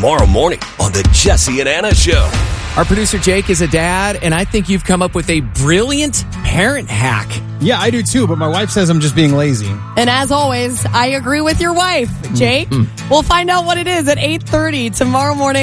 tomorrow morning on the Jesse and Anna Show. Our producer Jake is a dad, and I think you've come up with a brilliant parent hack. Yeah, I do too, but my wife says I'm just being lazy. And as always, I agree with your wife, Jake. We'll find out what it is at 8:30 tomorrow morning.